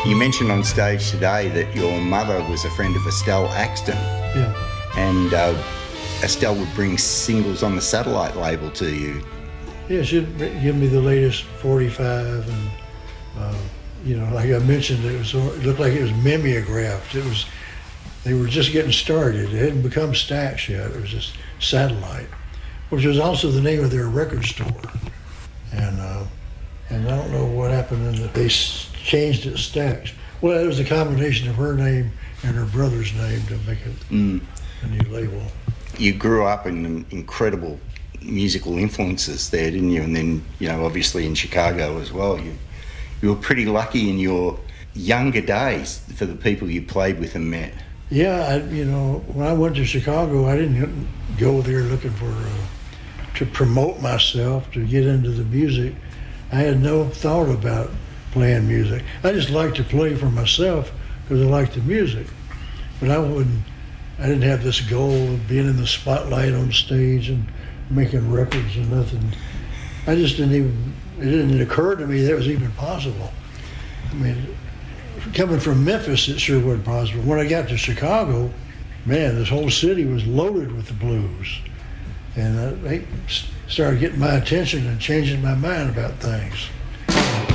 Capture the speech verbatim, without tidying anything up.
You mentioned on stage today that your mother was a friend of Estelle Axton. Yeah. And uh, Estelle would bring singles on the Satellite label to you. Yeah, she'd give me the latest forty-five, and uh, you know, like I mentioned, it was it looked like it was mimeographed. It was they were just getting started. It hadn't become Stax yet. It was just Satellite, which was also the name of their record store. And uh, and I don't know what happened in that they changed it Stax. Well, it was a combination of her name and her brother's name to make it mm. a new label. You grew up in incredible musical influences there, didn't you? And then, you know, obviously in Chicago as well. You you were pretty lucky in your younger days for the people you played with and met. Yeah, I, you know, when I went to Chicago, I didn't go there looking for uh, to promote myself, to get into the music. I had no thought about playing music. I just liked to play for myself because I liked the music. But I wouldn't. I didn't have this goal of being in the spotlight on stage and making records and nothing. I just didn't even, it didn't occur to me that was even possible. I mean, coming from Memphis, it sure wasn't possible. When I got to Chicago, man, this whole city was loaded with the blues. And uh, they started getting my attention and changing my mind about things.